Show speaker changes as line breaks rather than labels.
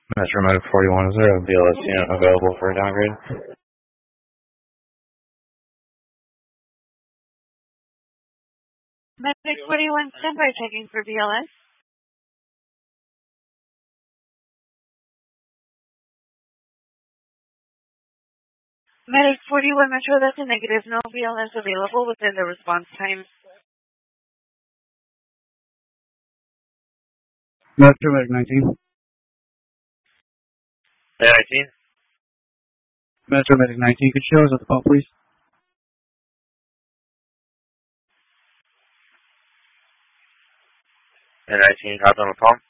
Metro Medic 41, is there a BLS unit available for a downgrade?
Medic 41, standby checking for BLS. Medic 41, Metro, that's a negative. No BLS available within the response time.
Metro Medic 19.
Yeah, 19.
Metro Medic 19, could you show us at the phone, please?
And 19, hop on the phone.